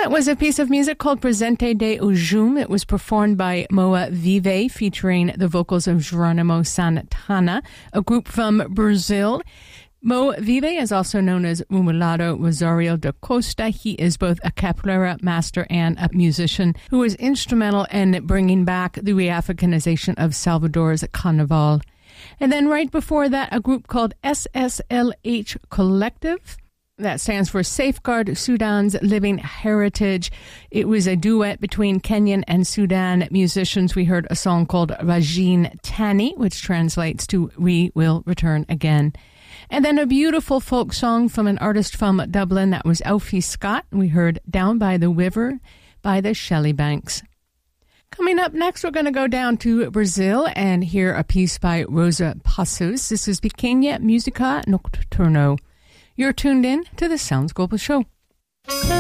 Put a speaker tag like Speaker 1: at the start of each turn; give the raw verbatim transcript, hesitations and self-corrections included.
Speaker 1: That was a piece of music called Presente de Ujum. It was performed by Moa Vive, featuring the vocals of Geronimo Santana, a group from Brazil. Mo Vive is also known as Umulado Rosario da Costa. He is both a capoeira master and a musician who was instrumental in bringing back the re-Africanization of Salvador's Carnival. And then right before that, a group called S S L H Collective. That stands for Safeguard Sudan's Living Heritage. It was a duet between Kenyan and Sudan musicians. We heard a song called Rajin Tani, which translates to We Will Return Again. And then a beautiful folk song from an artist from Dublin. That was Alfie Scott. We heard Down by the River by the Shelley Banks. Coming up next, we're going to go down to Brazil and hear a piece by Rosa Passos. This is Pequena Música Nocturno. You're tuned in to the Sounds Global Show.